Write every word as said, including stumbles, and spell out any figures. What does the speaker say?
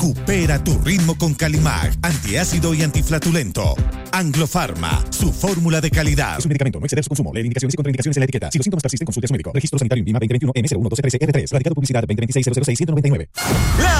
Recupera tu ritmo con Calimag, antiácido y antiflatulento. Anglofarma, su fórmula de calidad. Es un medicamento, no exceder su consumo. Lee indicaciones y contraindicaciones en la etiqueta. Si los síntomas persisten, consulte a su médico. Registro sanitario INVIMA veinte veintiuno M cero uno doce trece R tres. Radicado publicidad veinte veintiséis cero cero seis ciento noventa y nueve.